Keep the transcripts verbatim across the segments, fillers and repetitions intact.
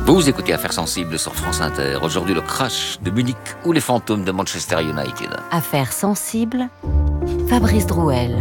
Vous écoutez Affaires sensibles sur France Inter. Aujourd'hui, le crash de Munich ou les fantômes de Manchester United. Affaires sensibles, Fabrice Drouel.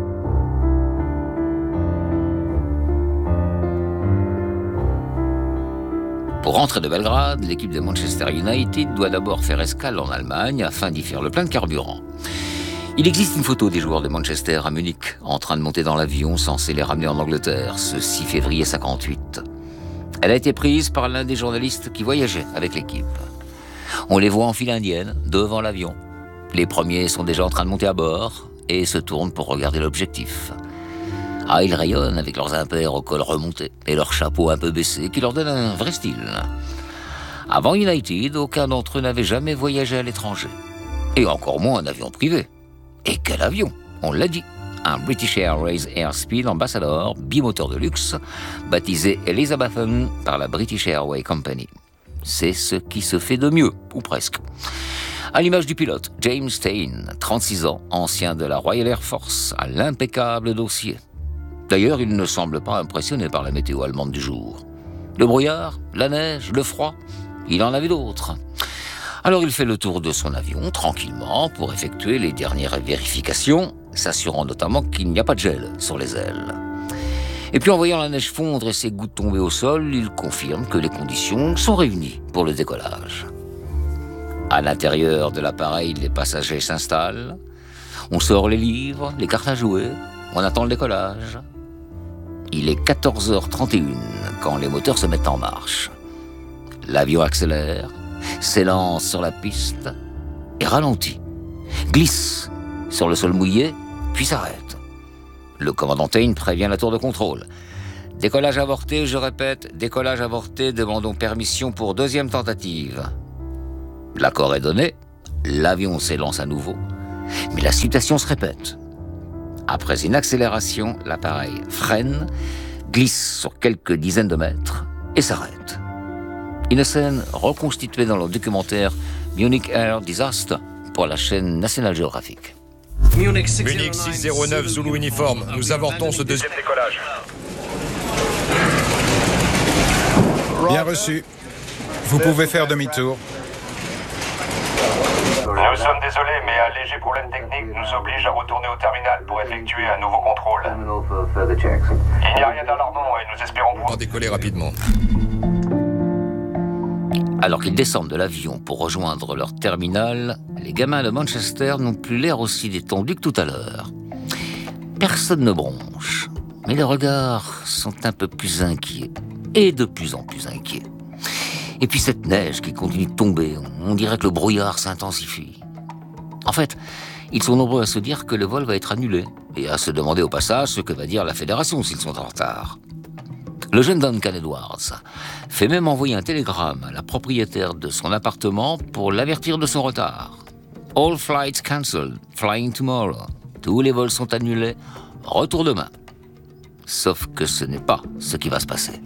Pour rentrer de Belgrade, l'équipe de Manchester United doit d'abord faire escale en Allemagne afin d'y faire le plein de carburant. Il existe une photo des joueurs de Manchester à Munich en train de monter dans l'avion censé les ramener en Angleterre ce six février cinquante-huit. Elle a été prise par l'un des journalistes qui voyageait avec l'équipe. On les voit en file indienne, devant l'avion. Les premiers sont déjà en train de monter à bord et se tournent pour regarder l'objectif. Ah, ils rayonnent avec leurs impairs au col remonté et leurs chapeaux un peu baissés qui leur donnent un vrai style. Avant United, aucun d'entre eux n'avait jamais voyagé à l'étranger. Et encore moins un avion privé. Et quel avion ? On l'a dit. Un British Airways Airspeed Ambassador, bimoteur de luxe, baptisé Elizabethan par la British Airways Company. C'est ce qui se fait de mieux, ou presque. À l'image du pilote, James Stein, trente-six ans, ancien de la Royal Air Force, à l'impeccable dossier. D'ailleurs, il ne semble pas impressionné par la météo allemande du jour. Le brouillard, la neige, le froid, il en avait d'autres. Alors il fait le tour de son avion, tranquillement, pour effectuer les dernières vérifications, s'assurant notamment qu'il n'y a pas de gel sur les ailes. Et puis en voyant la neige fondre et ses gouttes tomber au sol, il confirme que les conditions sont réunies pour le décollage. À l'intérieur de l'appareil, les passagers s'installent. On sort les livres, les cartes à jouer, on attend le décollage. Il est quatorze heures trente et une quand les moteurs se mettent en marche. L'avion accélère, s'élance sur la piste et ralentit, glisse sur le sol mouillé, puis s'arrête. Le commandant Tain prévient la tour de contrôle. Décollage avorté, je répète, décollage avorté, demandons permission pour deuxième tentative. L'accord est donné, l'avion s'élance à nouveau, mais la situation se répète. Après une accélération, l'appareil freine, glisse sur quelques dizaines de mètres et s'arrête. Une scène reconstituée dans le documentaire Munich Air Disaster pour la chaîne National Geographic. Munich six zéro neuf Zulu uniforme, nous avortons ce deuxième décollage. Bien reçu. Vous pouvez faire demi-tour. Nous sommes désolés, mais un léger problème technique nous oblige à retourner au terminal pour effectuer un nouveau contrôle. Il n'y a rien d'alarmant et nous espérons pouvoir... On décoller rapidement. Alors qu'ils descendent de l'avion pour rejoindre leur terminal, les gamins de Manchester n'ont plus l'air aussi détendus que tout à l'heure. Personne ne bronche, mais les regards sont un peu plus inquiets, et de plus en plus inquiets. Et puis cette neige qui continue de tomber, on dirait que le brouillard s'intensifie. En fait, ils sont nombreux à se dire que le vol va être annulé, et à se demander au passage ce que va dire la fédération s'ils sont en retard. Le jeune Duncan Edwards fait même envoyer un télégramme à la propriétaire de son appartement pour l'avertir de son retard. All flights cancelled, flying tomorrow. Tous les vols sont annulés, retour demain. Sauf que ce n'est pas ce qui va se passer.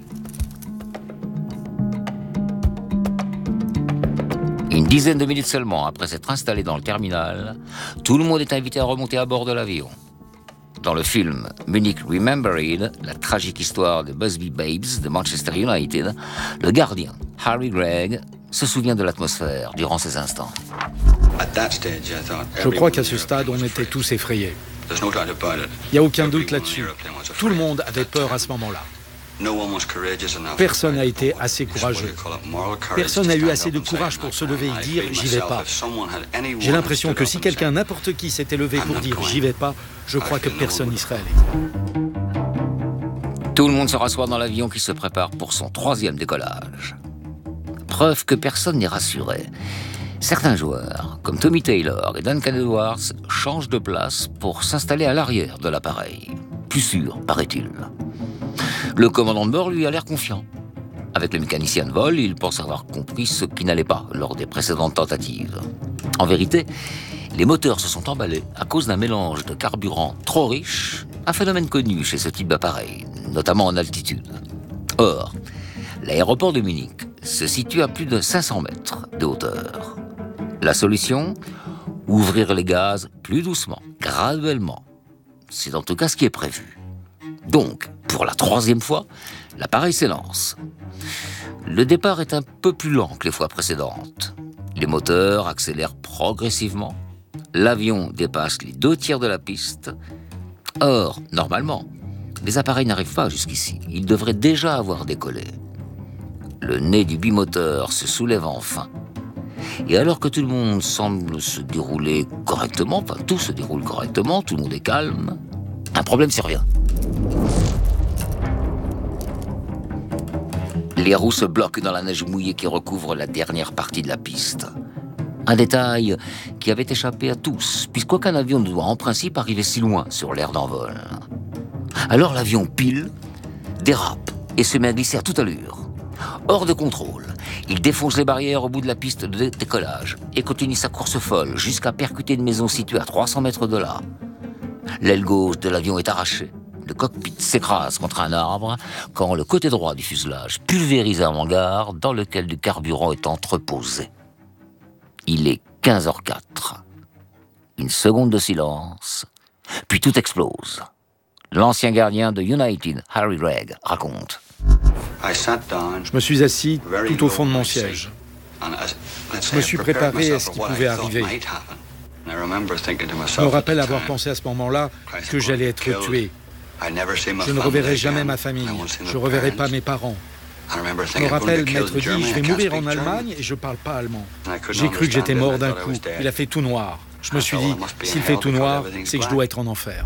Une dizaine de minutes seulement après s'être installé dans le terminal, tout le monde est invité à remonter à bord de l'avion. Dans le film Munich Remembered, la tragique histoire des Busby Babes de Manchester United, le gardien, Harry Gregg, se souvient de l'atmosphère durant ces instants. Je crois qu'à ce stade, on était tous effrayés. Il n'y a aucun doute là-dessus. Tout le monde avait peur à ce moment-là. Personne n'a été assez courageux. Personne n'a eu assez de courage pour se lever et dire « j'y vais pas ». J'ai l'impression que si quelqu'un, n'importe qui, s'était levé pour dire « j'y vais pas », je crois que personne n'y serait allé. Tout le monde se rassoit dans l'avion qui se prépare pour son troisième décollage. Preuve que personne n'est rassuré. Certains joueurs, comme Tommy Taylor et Duncan Edwards, changent de place pour s'installer à l'arrière de l'appareil. Plus sûr, paraît-il. Le commandant de bord, lui, a l'air confiant. Avec le mécanicien de vol, il pense avoir compris ce qui n'allait pas lors des précédentes tentatives. En vérité, les moteurs se sont emballés à cause d'un mélange de carburant trop riche, un phénomène connu chez ce type d'appareil, notamment en altitude. Or, l'aéroport de Munich se situe à plus de cinq cents mètres de hauteur. La solution ? Ouvrir les gaz plus doucement, graduellement. C'est en tout cas ce qui est prévu. Donc, pour la troisième fois, L'appareil s'élance. Le départ est un peu plus lent que les fois précédentes. Les moteurs accélèrent progressivement. L'avion dépasse les deux tiers de la piste. Or, normalement, les appareils n'arrivent pas jusqu'ici. Ils devraient déjà avoir décollé. Le nez du bimoteur se soulève enfin. Et alors que tout le monde semble se dérouler correctement, enfin tout se déroule correctement, tout le monde est calme, un problème survient. Les roues se bloquent dans la neige mouillée qui recouvre la dernière partie de la piste. Un détail qui avait échappé à tous, puisqu'aucun avion ne doit en principe arriver si loin sur l'aire d'envol. Alors l'avion pile, dérape et se met à glisser à toute allure. Hors de contrôle, il défonce les barrières au bout de la piste de dé- décollage et continue sa course folle jusqu'à percuter une maison située à trois cents mètres de là. L'aile gauche de l'avion est arrachée. Le cockpit s'écrase contre un arbre quand le côté droit du fuselage pulvérise un hangar dans lequel du carburant est entreposé. Il est quinze heures quatre. Une seconde de silence, puis tout explose. L'ancien gardien de United, Harry Gregg, raconte. Je me suis assis tout au fond de mon siège. Je me suis préparé à ce qui pouvait arriver. Je me rappelle avoir pensé à ce moment-là que j'allais être tué. Je ne reverrai jamais ma famille. Je ne reverrai pas mes parents. Je me rappelle m'être dit, je vais mourir en Allemagne et je ne parle pas allemand. J'ai cru que j'étais mort d'un coup. Il a fait tout noir. Je me suis dit, s'il fait tout noir, c'est que je dois être en enfer.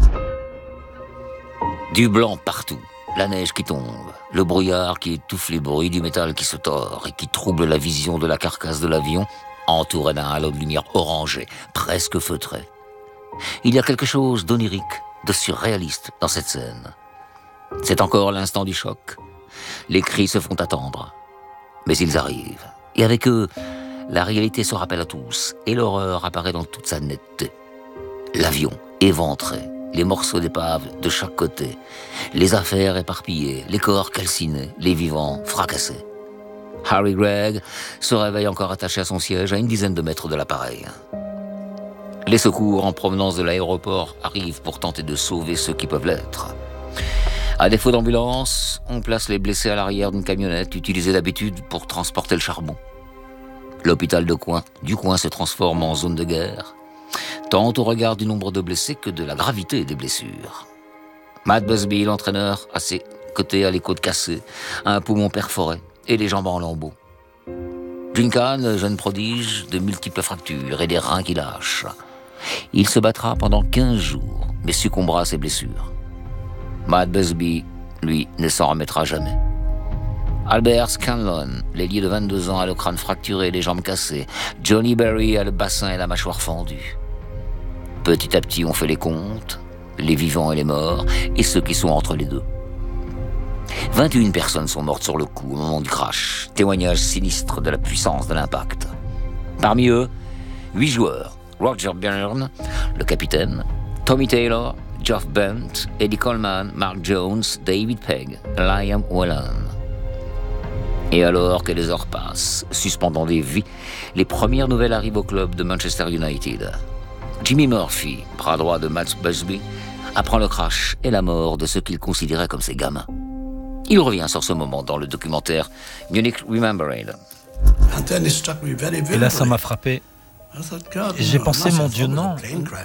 Du blanc partout, la neige qui tombe, le brouillard qui étouffe les bruits du métal qui se tord et qui trouble la vision de la carcasse de l'avion, entouré d'un halo de lumière orangée, presque feutré. Il y a quelque chose d'onirique, de surréaliste dans cette scène. C'est encore l'instant du choc. Les cris se font attendre. Mais ils arrivent. Et avec eux, la réalité se rappelle à tous et l'horreur apparaît dans toute sa netteté. L'avion éventré, les morceaux d'épave de chaque côté, les affaires éparpillées, les corps calcinés, les vivants fracassés. Harry Gregg se réveille encore attaché à son siège à une dizaine de mètres de l'appareil. Les secours en provenance de l'aéroport arrivent pour tenter de sauver ceux qui peuvent l'être. À défaut d'ambulance, on place les blessés à l'arrière d'une camionnette utilisée d'habitude pour transporter le charbon. L'hôpital de coin, du coin se transforme en zone de guerre, tant au regard du nombre de blessés que de la gravité des blessures. Matt Busby, l'entraîneur, à ses côtés a les côtes cassées, un poumon perforé et les jambes en lambeaux. Duncan, jeune prodige, de multiples fractures et des reins qui lâchent. Il se battra pendant quinze jours, mais succombera à ses blessures. Matt Busby, lui, ne s'en remettra jamais. Albert Scanlon, l'ailier de vingt-deux ans, a le crâne fracturé et les jambes cassées. Johnny Berry a le bassin et la mâchoire fendue. Petit à petit, on fait les comptes, les vivants et les morts, et ceux qui sont entre les deux. vingt et une personnes sont mortes sur le coup au moment du crash, témoignage sinistre de la puissance de l'impact. Parmi eux, huit joueurs, Roger Byrne, le capitaine, Tommy Taylor, Geoff Bent, Eddie Coleman, Mark Jones, David Pegg, Liam Whelan. Et alors que les heures passent, suspendant des vies, les premières nouvelles arrivent au club de Manchester United. Jimmy Murphy, bras droit de Matt Busby, apprend le crash et la mort de ceux qu'il considérait comme ses gamins. Il revient sur ce moment dans le documentaire Munich Remembered. Et là, ça m'a frappé. Et j'ai pensé, mon Dieu, non.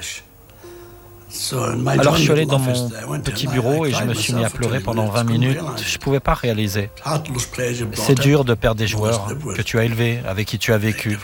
Alors je suis allé dans mon petit bureau et je me suis mis à pleurer pendant vingt minutes. Je ne pouvais pas réaliser. C'est dur de perdre des joueurs que tu as élevés, avec qui tu as vécu.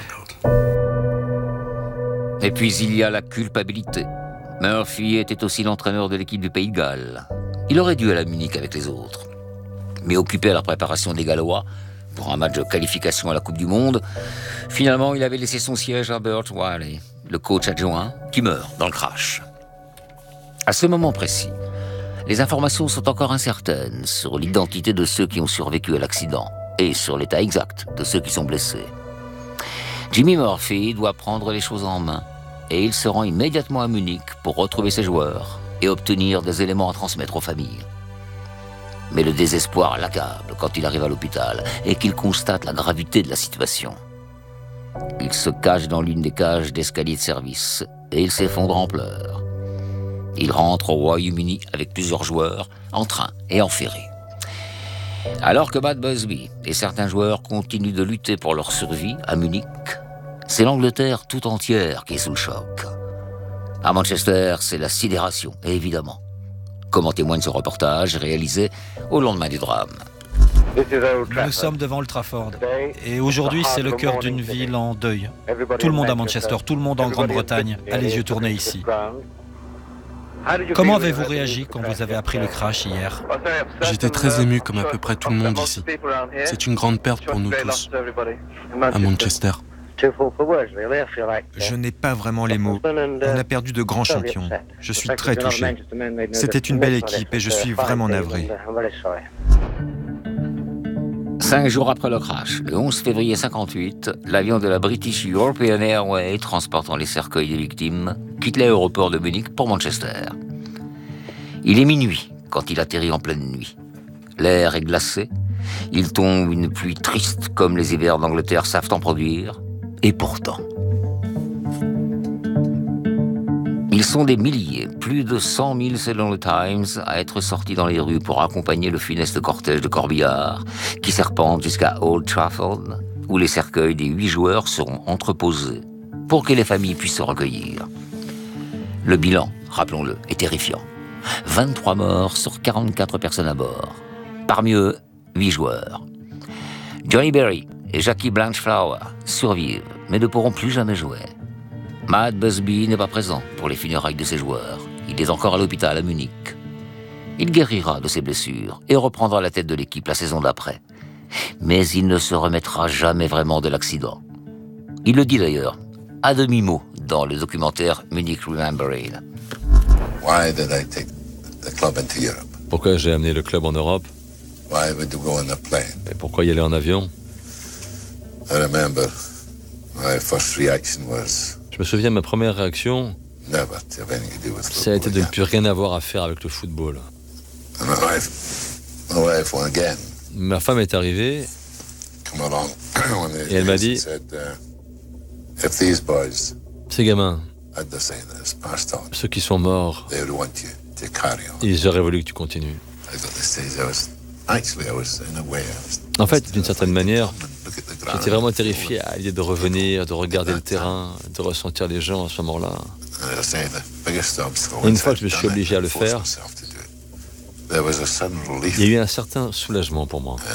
Et puis il y a la culpabilité. Murphy était aussi l'entraîneur de l'équipe du Pays de Galles. Il aurait dû aller à Munich avec les autres. Mais occupé à la préparation des Gallois, pour un match de qualification à la Coupe du Monde, finalement il avait laissé son siège à Bert Wiley, le coach adjoint, qui meurt dans le crash. À ce moment précis, les informations sont encore incertaines sur l'identité de ceux qui ont survécu à l'accident et sur l'état exact de ceux qui sont blessés. Jimmy Murphy doit prendre les choses en main et il se rend immédiatement à Munich pour retrouver ses joueurs et obtenir des éléments à transmettre aux familles. Mais le désespoir l'accable quand il arrive à l'hôpital et qu'il constate la gravité de la situation. Il se cache dans l'une des cages d'escalier de service et il s'effondre en pleurs. Il rentre au Royaume-Uni avec plusieurs joueurs, en train et en ferry. Alors que Matt Busby et certains joueurs continuent de lutter pour leur survie à Munich, c'est l'Angleterre tout entière qui est sous le choc. À Manchester, c'est la sidération, évidemment, comme en témoigne ce reportage réalisé au lendemain du drame. Nous sommes devant Old Trafford et aujourd'hui c'est le cœur d'une ville en deuil. Tout le monde à Manchester, tout le monde en Grande-Bretagne a les yeux tournés ici. Comment avez-vous réagi quand vous avez appris le crash hier? J'étais très ému comme à peu près tout le monde ici. C'est une grande perte pour nous tous, à Manchester. Je n'ai pas vraiment les mots. On a perdu de grands champions. Je suis très touché. C'était une belle équipe et je suis vraiment navré. Cinq jours après le crash, le onze février cinquante-huit, l'avion de la British European Airways transportant les cercueils des victimes quitte l'aéroport de Munich pour Manchester. Il est minuit quand il atterrit en pleine nuit. L'air est glacé, il tombe une pluie triste comme les hivers d'Angleterre savent en produire, et pourtant... Ils sont des milliers, plus de cent mille selon le Times, à être sortis dans les rues pour accompagner le funeste cortège de corbillards qui serpente jusqu'à Old Trafford, où les cercueils des huit joueurs seront entreposés pour que les familles puissent se recueillir. Le bilan, rappelons-le, est terrifiant. vingt-trois morts sur quarante-quatre personnes à bord. Parmi eux, huit joueurs. Johnny Berry et Jackie Blanchflower survivent, mais ne pourront plus jamais jouer. Matt Busby n'est pas présent pour les funérailles de ses joueurs. Il est encore à l'hôpital à Munich. Il guérira de ses blessures et reprendra la tête de l'équipe la saison d'après. Mais il ne se remettra jamais vraiment de l'accident. Il le dit d'ailleurs, à demi-mot, dans le documentaire Munich Remembering. Why did I take the club into Europe? Pourquoi j'ai amené le club en Europe? Why would you go on a plane? Et pourquoi y aller en avion? I remember my first reaction was... Je me souviens, ma première réaction, ça a été de ne plus rien avoir à faire avec le football. Ma femme est arrivée et elle m'a dit, ces gamins, ceux qui sont morts, ils auraient voulu que tu continues. En fait, d'une certaine manière, j'étais vraiment terrifié à l'idée de revenir, de regarder le terrain, de ressentir les gens à ce moment-là. Et une fois que je me suis obligé à le faire, il y a eu un certain soulagement pour moi.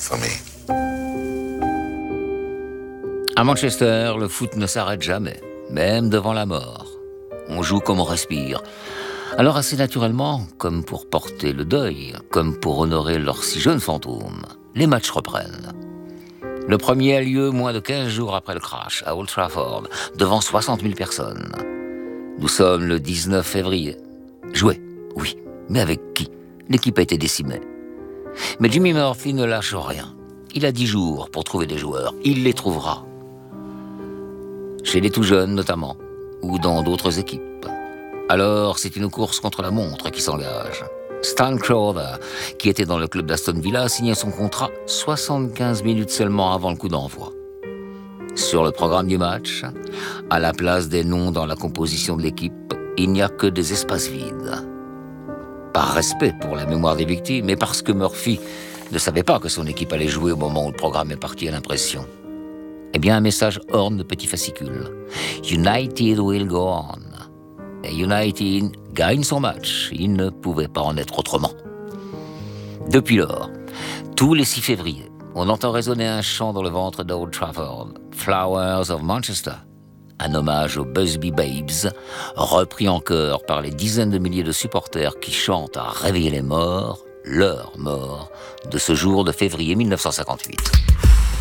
À Manchester, le foot ne s'arrête jamais, même devant la mort. On joue comme on respire. Alors assez naturellement, comme pour porter le deuil, comme pour honorer leurs si jeunes fantômes, les matchs reprennent. Le premier a lieu moins de quinze jours après le crash, à Old Trafford, devant soixante mille personnes. Nous sommes le dix-neuf février. Jouer, oui, mais avec qui? L'équipe a été décimée. Mais Jimmy Murphy ne lâche rien. Il a dix jours pour trouver des joueurs. Il les trouvera. Chez les tout jeunes notamment, ou dans d'autres équipes. Alors, c'est une course contre la montre qui s'engage. Stan Crowther, qui était dans le club d'Aston Villa, a signé son contrat soixante-quinze minutes seulement avant le coup d'envoi. Sur le programme du match, à la place des noms dans la composition de l'équipe, il n'y a que des espaces vides. Par respect pour la mémoire des victimes, et parce que Murphy ne savait pas que son équipe allait jouer au moment où le programme est parti à l'impression. Eh bien, un message orne de petits fascicules. United will go on. Et United gagne son match. Il ne pouvait pas en être autrement. Depuis lors, tous les six février, on entend résonner un chant dans le ventre d'Old Trafford, Flowers of Manchester, un hommage aux Busby Babes, repris en chœur par les dizaines de milliers de supporters qui chantent à réveiller les morts, leurs morts, de ce jour de février mille neuf cent cinquante-huit.